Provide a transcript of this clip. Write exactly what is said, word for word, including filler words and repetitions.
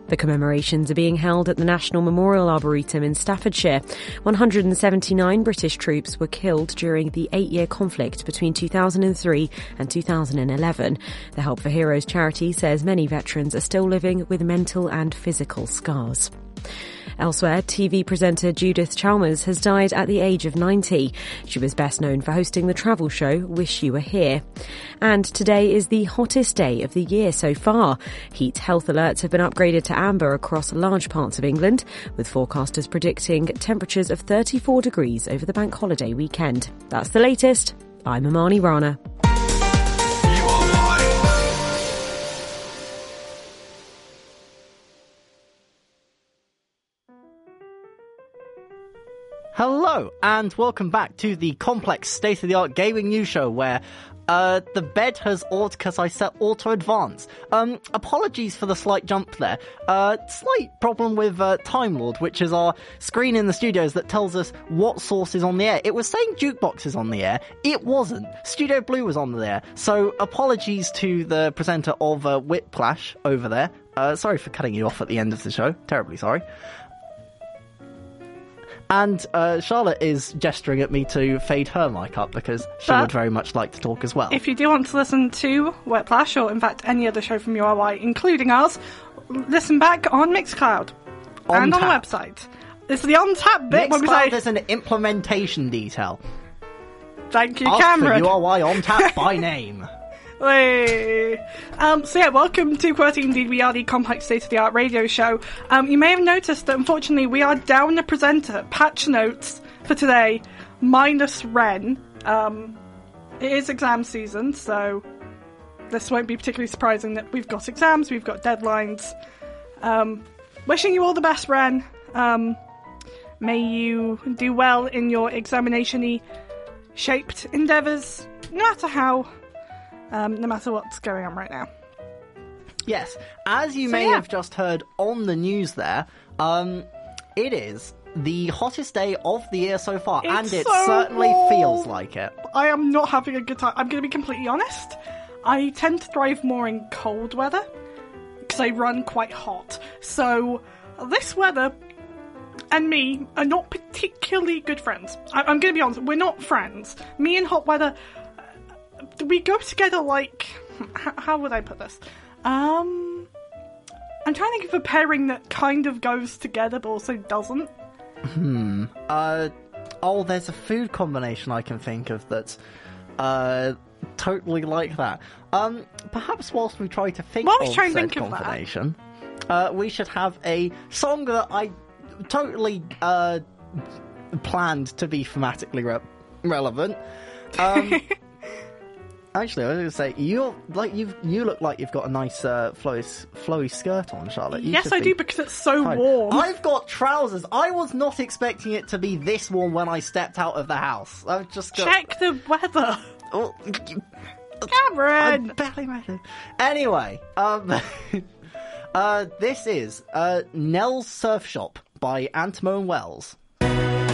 The commemorations are being held at the National Memorial Arboretum in Staffordshire. one hundred seventy-nine British troops were killed during the eight-year conflict between two thousand three and two thousand eleven. The Help for Heroes charity says many veterans are still living with mental and physical scars. Elsewhere, T V presenter Judith Chalmers has died at the age of ninety. She was best known for hosting the travel show Wish You Were Here. And today is the hottest day of the year so far. Heat health alerts have been upgraded to amber across large parts of England, with forecasters predicting temperatures of thirty-four degrees over the bank holiday weekend. That's the latest. I'm Amani Rana. Hello, and welcome back to the complex state-of-the-art gaming news show where uh, the bed has auto, because I set auto advance. Um, apologies for the slight jump there. Uh, slight problem with uh, Time Lord, which is our screen in the studios that tells us what source is on the air. It was saying Jukebox is on the air. It wasn't. Studio Blue was on the air. So apologies to the presenter of uh, Whiplash over there. Uh, sorry for cutting you off at the end of the show. Terribly sorry. And uh, Charlotte is gesturing at me to fade her mic up because she but would very much like to talk as well. If you do want to listen to Whiplash, or in fact any other show from U R Y, including ours, listen back on Mixcloud on and tap. on the website. It's the on tap bit. Mixcloud when we say... is an implementation detail. Thank you, Ask Cameron. for U R Y on tap by name. Hey. Um, so yeah, welcome to QWERTY. Indeed, we are the complex state-of-the-art radio show. Um, you may have noticed that unfortunately we are down a presenter. Patch notes for today, minus Ren. Um, it is exam season, so this won't be particularly surprising that we've got exams, we've got deadlines. Um, wishing you all the best, Ren. Um, may you do well in your examination-y shaped endeavours, no matter how. Um, no matter what's going on right now. Yes, as you so, may yeah. have just heard on the news there, um, it is the hottest day of the year so far, it's and it so certainly warm. feels like it. I am not having a good time. I'm going to be completely honest. I tend to thrive more in cold weather, because I run quite hot. So, this weather and me are not particularly good friends. I- I'm going to be honest, we're not friends. Me and hot weather... we go together like... H- how would I put this? Um, I'm trying to think of a pairing that kind of goes together but also doesn't. Hmm. Uh, oh, there's a food combination I can think of that's uh, totally like that. Um, perhaps whilst we try to think While we of try and said think of that. combination, uh, we should have a song that I totally uh, planned to be thematically re- relevant. Um... Actually, I was going to say, you like you you look like you've got a nice uh, flowy, flowy skirt on, Charlotte. You yes, I be do, because it's so fine. warm. I've got trousers. I was not expecting it to be this warm when I stepped out of the house. I've just got... Check the weather. Oh, Cameron! I barely read it. Anyway, um, uh, this is uh, Nell's Surf Shop by Antmo and Wells.